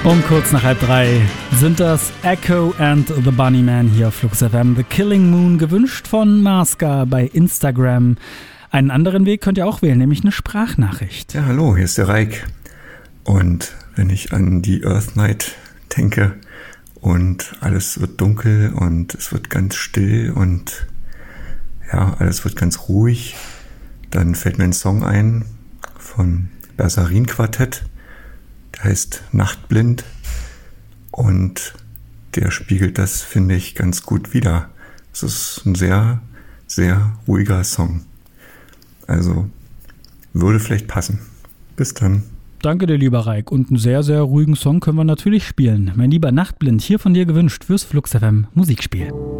Um kurz nach 2:30 sind das Echo and the Bunnyman hier auf Flux FM. The Killing Moon, gewünscht von Maska bei Instagram. Einen anderen Weg könnt ihr auch wählen, nämlich eine Sprachnachricht. Ja, hallo, hier ist der Reik. Und wenn ich an die Earth Night denke und alles wird dunkel und es wird ganz still und ja, alles wird ganz ruhig, dann fällt mir ein Song ein von Bersarin Quartett. Der heißt Nachtblind und der spiegelt das, finde ich, ganz gut wider. Es ist ein sehr, sehr ruhiger Song. Also würde vielleicht passen. Bis dann. Danke dir, lieber Reik. Und einen sehr, sehr ruhigen Song können wir natürlich spielen. Mein lieber Nachtblind, hier von dir gewünscht fürs Flux FM Musikspiel.